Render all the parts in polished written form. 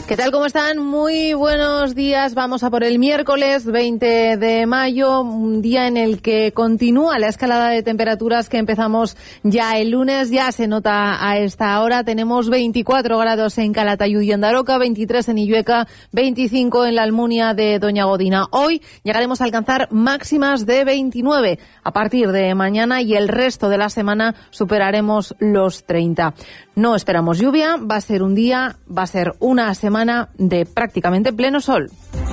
¿Qué tal? ¿Cómo están? Muy buenos días. Vamos a por el miércoles 20 de mayo, un día en el que continúa la escalada de temperaturas que empezamos ya el lunes. Ya se nota a esta hora. Tenemos 24 grados en Calatayud y en Daroca, 23 en Illueca, 25 en la Almunia de Doña Godina. Hoy llegaremos a alcanzar máximas de 29. A partir de mañana y el resto de la semana superaremos los 30. No esperamos lluvia, va a ser una semana de prácticamente pleno sol.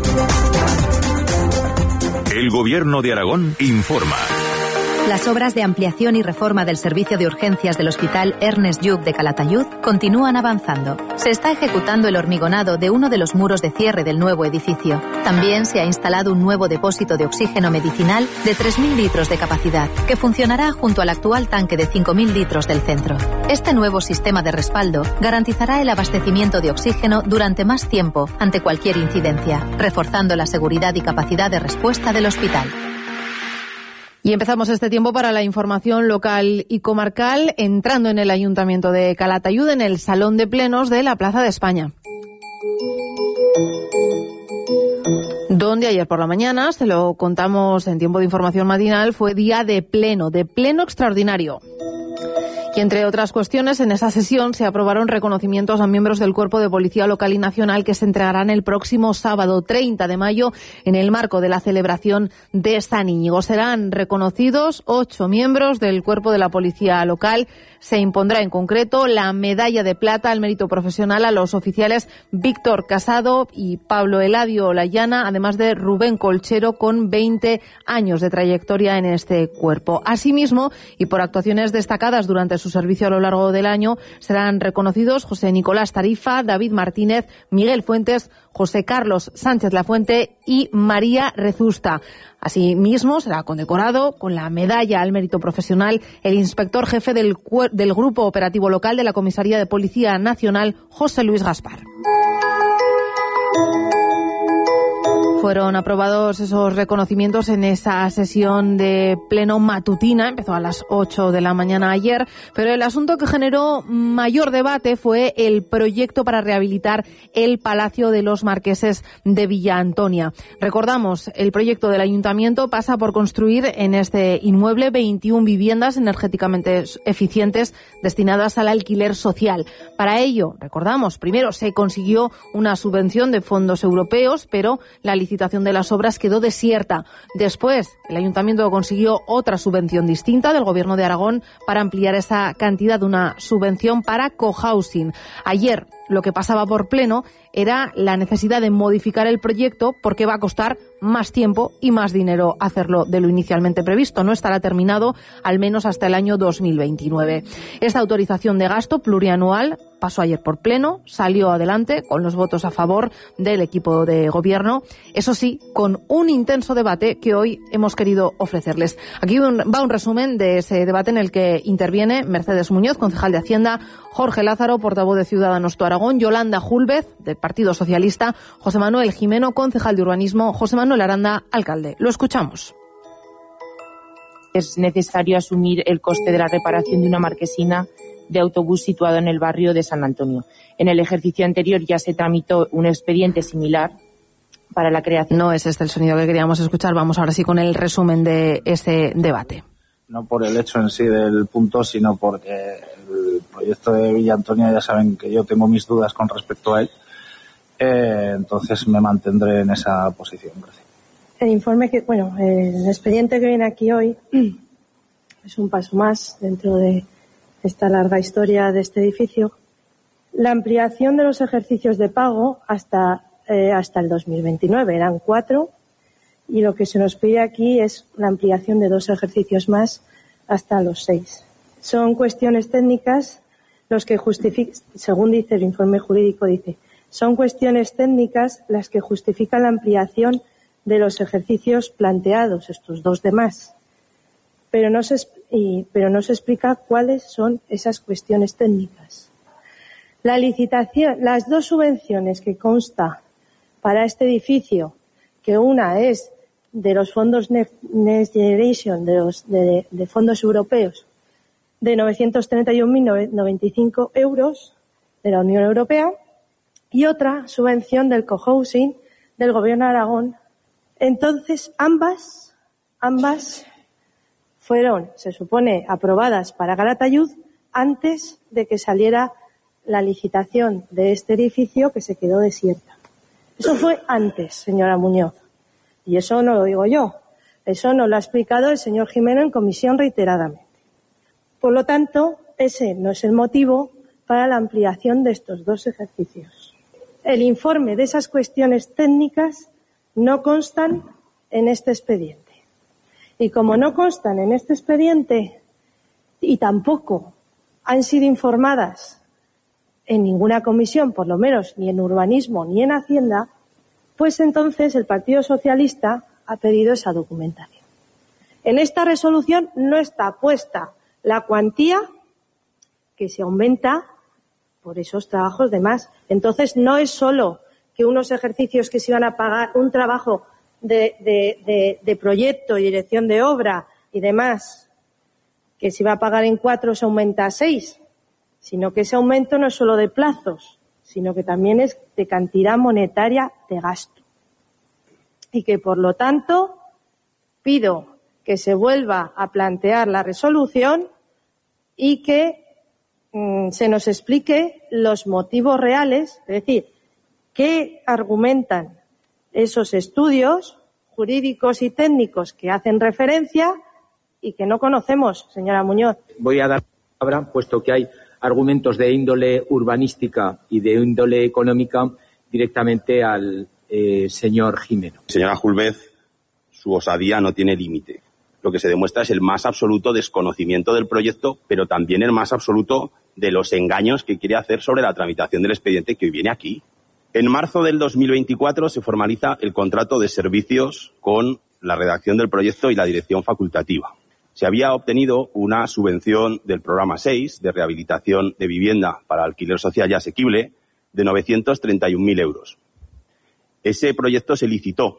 El Gobierno de Aragón informa. Las obras de ampliación y reforma del servicio de urgencias del Hospital Ernest Lluch de Calatayud continúan avanzando. Se está ejecutando el hormigonado de uno de los muros de cierre del nuevo edificio. También se ha instalado un nuevo depósito de oxígeno medicinal de 3.000 litros de capacidad, que funcionará junto al actual tanque de 5.000 litros del centro. Este nuevo sistema de respaldo garantizará el abastecimiento de oxígeno durante más tiempo ante cualquier incidencia, reforzando la seguridad y capacidad de respuesta del hospital. Y empezamos este tiempo para la información local y comarcal, entrando en el Ayuntamiento de Calatayud, en el Salón de Plenos de la Plaza de España, donde ayer por la mañana, se lo contamos en tiempo de información matinal, fue día de pleno extraordinario. Y entre otras cuestiones, en esa sesión se aprobaron reconocimientos a miembros del Cuerpo de Policía Local y Nacional que se entregarán el próximo sábado 30 de mayo en el marco de la celebración de San Íñigo. Serán reconocidos 8 miembros del Cuerpo de la Policía Local. Se impondrá en concreto la medalla de plata al mérito profesional a los oficiales Víctor Casado y Pablo Eladio Layana, además de Rubén Colchero, con 20 años de trayectoria en este cuerpo. Asimismo, y por actuaciones destacadas durante su servicio a lo largo del año, serán reconocidos José Nicolás Tarifa, David Martínez, Miguel Fuentes, José Carlos Sánchez Lafuente y María Rezusta. Asimismo, será condecorado con la medalla al mérito profesional el inspector jefe del Grupo Operativo Local de la Comisaría de Policía Nacional, José Luis Gaspar. Fueron aprobados esos reconocimientos en esa sesión de pleno matutina, empezó a las 8 de la mañana ayer, pero el asunto que generó mayor debate fue el proyecto para rehabilitar el Palacio de los Marqueses de Villa Antonia. Recordamos, el proyecto del Ayuntamiento pasa por construir en este inmueble 21 viviendas energéticamente eficientes destinadas al alquiler social. Para ello, recordamos, primero se consiguió una subvención de fondos europeos, pero la licitación de las obras quedó desierta. Después, el Ayuntamiento consiguió otra subvención distinta del Gobierno de Aragón para ampliar esa cantidad de una subvención para cohousing. Ayer, lo que pasaba por pleno era la necesidad de modificar el proyecto porque va a costar más tiempo y más dinero hacerlo de lo inicialmente previsto. No estará terminado al menos hasta el año 2029. Esta autorización de gasto plurianual pasó ayer por pleno, salió adelante con los votos a favor del equipo de gobierno, eso sí, con un intenso debate que hoy hemos querido ofrecerles. Aquí va un resumen de ese debate en el que interviene Mercedes Muñoz, concejal de Hacienda, Jorge Lázaro, portavoz de Ciudadanos Tu Aragón, Yolanda Júlvez, del Partido Socialista, José Manuel Jimeno, concejal de Urbanismo, José Manuel Aranda, alcalde. Lo escuchamos. Es necesario asumir el coste de la reparación de una marquesina de autobús situado en el barrio de San Antonio. En el ejercicio anterior ya se tramitó un expediente similar para la creación. No es este el sonido que queríamos escuchar. Vamos ahora sí con el resumen de ese debate. No por el hecho en sí del punto, sino porque el proyecto de Villa Antonia, ya saben que yo tengo mis dudas con respecto a él. Entonces me mantendré en esa posición. Gracias. El expediente que viene aquí hoy es un paso más dentro de esta larga historia de este edificio. La ampliación de los ejercicios de pago hasta el 2029, eran 4, y lo que se nos pide aquí es la ampliación de 2 ejercicios más hasta los 6. Son cuestiones técnicas los que justifican, según dice el informe jurídico, son cuestiones técnicas las que justifican la ampliación de los ejercicios planteados, estos 2 de más. Pero no se explica cuáles son esas cuestiones técnicas. La licitación, las 2 subvenciones que consta para este edificio, que una es de los fondos Next Generation, de fondos europeos, de 931.095 euros de la Unión Europea, y otra subvención del cohousing del Gobierno de Aragón. Entonces, ambas fueron, se supone, aprobadas para Calatayud antes de que saliera la licitación de este edificio, que se quedó desierta. Eso fue antes, señora Muñoz. Y eso no lo digo yo. Eso nos lo ha explicado el señor Jimeno en comisión reiteradamente. Por lo tanto, ese no es el motivo para la ampliación de estos dos ejercicios. El informe de esas cuestiones técnicas no constan en este expediente. Y como no constan en este expediente y tampoco han sido informadas en ninguna comisión, por lo menos ni en urbanismo ni en Hacienda, pues entonces el Partido Socialista ha pedido esa documentación. En esta resolución no está puesta la cuantía que se aumenta por esos trabajos de más. Entonces no es solo que unos ejercicios que se iban a pagar, un trabajo de proyecto y dirección de obra y demás, que se iba a pagar en 4 se aumenta a 6, sino que ese aumento no es solo de plazos, sino que también es de cantidad monetaria de gasto. Y que, por lo tanto, pido que se vuelva a plantear la resolución y que se nos explique los motivos reales, es decir, qué argumentan esos estudios jurídicos y técnicos que hacen referencia y que no conocemos, señora Muñoz. Voy a dar la palabra, puesto que hay argumentos de índole urbanística y de índole económica, directamente al señor Jimeno. Señora Julvez, su osadía no tiene límite. Lo que se demuestra es el más absoluto desconocimiento del proyecto, pero también el más absoluto de los engaños que quiere hacer sobre la tramitación del expediente que hoy viene aquí. En marzo del 2024 se formaliza el contrato de servicios con la redacción del proyecto y la dirección facultativa. Se había obtenido una subvención del programa 6 de rehabilitación de vivienda para alquiler social y asequible de 931.000 euros. Ese proyecto se licitó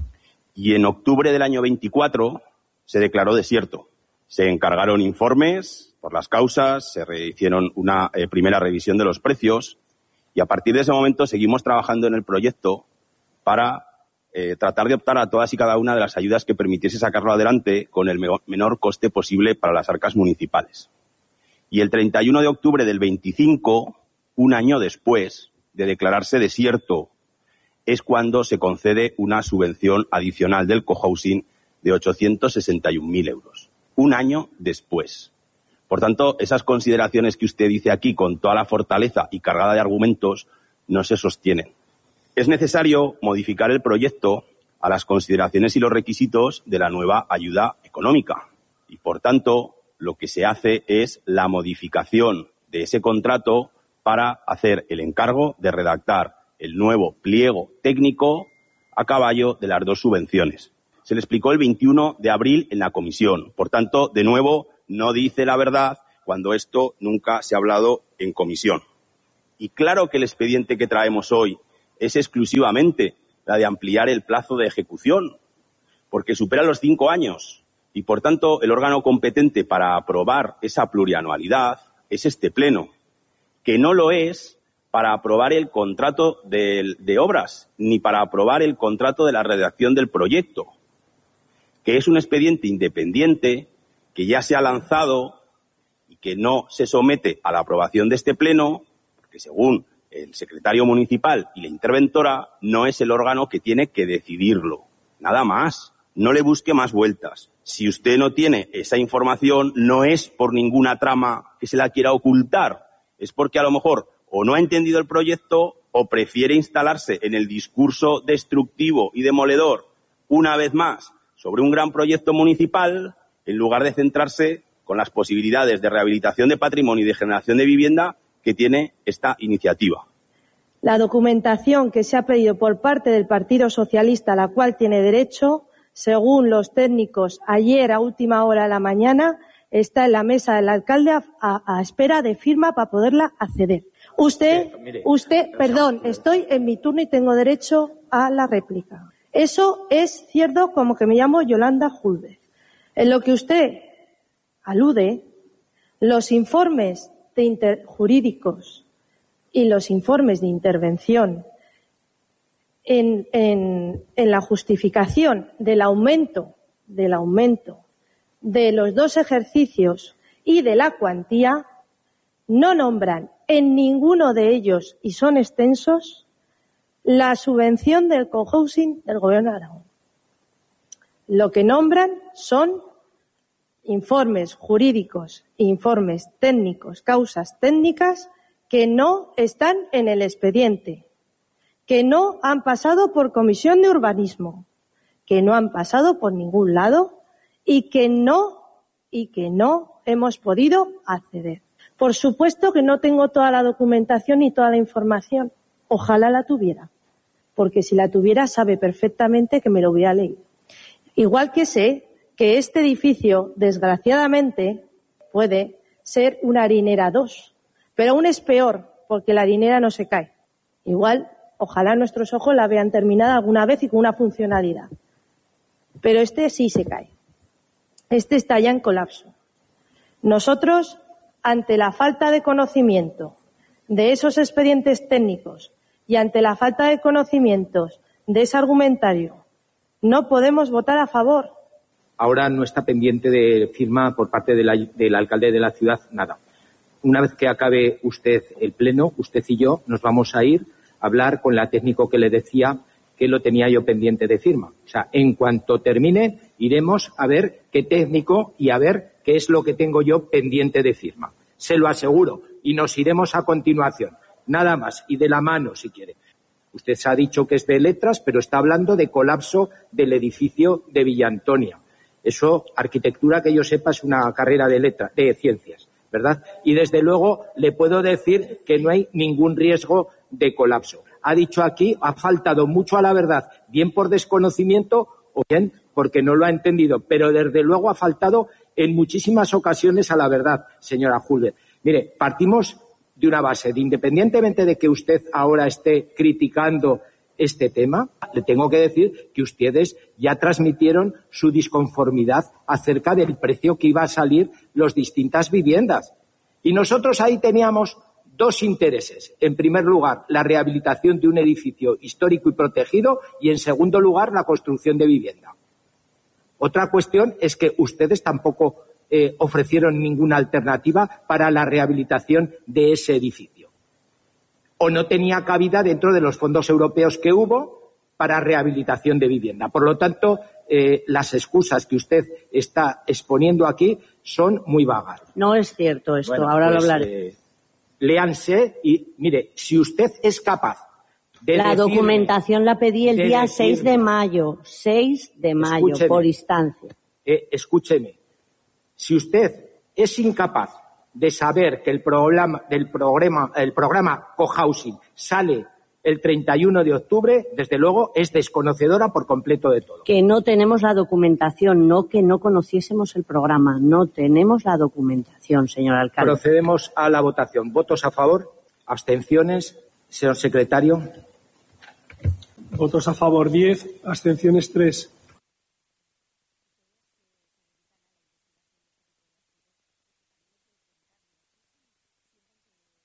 y en octubre del año 24 se declaró desierto. Se encargaron informes por las causas, se hicieron una primera revisión de los precios y a partir de ese momento seguimos trabajando en el proyecto para tratar de optar a todas y cada una de las ayudas que permitiese sacarlo adelante con el menor coste posible para las arcas municipales. Y el 31 de octubre del 25, un año después de declararse desierto, es cuando se concede una subvención adicional del cohousing de 861.000 euros. Un año después. Por tanto, esas consideraciones que usted dice aquí con toda la fortaleza y cargada de argumentos no se sostienen. Es necesario modificar el proyecto a las consideraciones y los requisitos de la nueva ayuda económica. Y, por tanto, lo que se hace es la modificación de ese contrato para hacer el encargo de redactar el nuevo pliego técnico a caballo de las dos subvenciones. Se le explicó el 21 de abril en la comisión. Por tanto, de nuevo, no dice la verdad cuando esto nunca se ha hablado en comisión. Y claro que el expediente que traemos hoy es exclusivamente la de ampliar el plazo de ejecución, porque supera los 5 años y, por tanto, el órgano competente para aprobar esa plurianualidad es este Pleno, que no lo es para aprobar el contrato de obras ni para aprobar el contrato de la redacción del proyecto, que es un expediente independiente que ya se ha lanzado y que no se somete a la aprobación de este Pleno, porque según el secretario municipal y la interventora no es el órgano que tiene que decidirlo. Nada más. No le busque más vueltas. Si usted no tiene esa información, no es por ninguna trama que se la quiera ocultar. Es porque a lo mejor o no ha entendido el proyecto o prefiere instalarse en el discurso destructivo y demoledor una vez más sobre un gran proyecto municipal en lugar de centrarse con las posibilidades de rehabilitación de patrimonio y de generación de vivienda que tiene esta iniciativa. La documentación que se ha pedido por parte del Partido Socialista, a la cual tiene derecho, según los técnicos, ayer a última hora de la mañana, está en la mesa del alcalde a espera de firma para poderla acceder. Usted, perdón, estoy en mi turno y tengo derecho a la réplica. Eso es cierto, como que me llamo Yolanda Julvez. En lo que usted alude, los informes jurídicos y los informes de intervención en la justificación del aumento de los 2 ejercicios y de la cuantía, no nombran en ninguno de ellos, y son extensos, la subvención del cohousing del Gobierno de Aragón. Lo que nombran son informes jurídicos, informes técnicos, causas técnicas que no están en el expediente, que no han pasado por Comisión de Urbanismo, que no han pasado por ningún lado y que no hemos podido acceder. Por supuesto que no tengo toda la documentación ni toda la información. Ojalá la tuviera, porque si la tuviera sabe perfectamente que me lo hubiera leído. Igual que sé que este edificio, desgraciadamente, puede ser una harinera 2, pero aún es peor, porque la harinera no se cae. Igual, ojalá nuestros ojos la vean terminada alguna vez y con una funcionalidad. Pero este sí se cae. Este está ya en colapso. Nosotros, ante la falta de conocimiento de esos expedientes técnicos y ante la falta de conocimientos de ese argumentario, no podemos votar a favor. Ahora no está pendiente de firma por parte del alcalde de la ciudad, nada. Una vez que acabe usted el pleno, usted y yo nos vamos a ir a hablar con la técnico que le decía que lo tenía yo pendiente de firma. O sea, en cuanto termine, iremos a ver qué técnico y a ver qué es lo que tengo yo pendiente de firma. Se lo aseguro. Y nos iremos a continuación. Nada más. Y de la mano, si quiere. Usted se ha dicho que es de letras, pero está hablando de colapso del edificio de Villa Antonia. Eso, arquitectura, que yo sepa, es una carrera de letras, de ciencias, ¿verdad? Y desde luego le puedo decir que no hay ningún riesgo de colapso. Ha dicho aquí, ha faltado mucho a la verdad, bien por desconocimiento o bien porque no lo ha entendido, pero desde luego ha faltado en muchísimas ocasiones a la verdad, señora Hulbert. Mire, partimos de una base, de independientemente de que usted ahora esté criticando este tema, le tengo que decir que ustedes ya transmitieron su disconformidad acerca del precio que iba a salir las distintas viviendas. Y nosotros ahí teníamos 2 intereses. En primer lugar, la rehabilitación de un edificio histórico y protegido y, en segundo lugar, la construcción de vivienda. Otra cuestión es que ustedes tampoco ofrecieron ninguna alternativa para la rehabilitación de ese edificio. O no tenía cabida dentro de los fondos europeos que hubo para rehabilitación de vivienda. Por lo tanto, las excusas que usted está exponiendo aquí son muy vagas. No es cierto esto, bueno, ahora pues, lo hablaré. Léanse y, mire, si usted es capaz de la documentación la pedí el día 6 de mayo, 6 de mayo, escúcheme, por instancia. Escúcheme, si usted es incapaz de saber que el programa cohousing sale el 31 de octubre, desde luego es desconocedora por completo de todo. Que no tenemos la documentación, no que no conociésemos el programa, no tenemos la documentación, señor alcalde. Procedemos a la votación. ¿Votos a favor? ¿Abstenciones? Señor secretario. Votos a favor 10, abstenciones 3.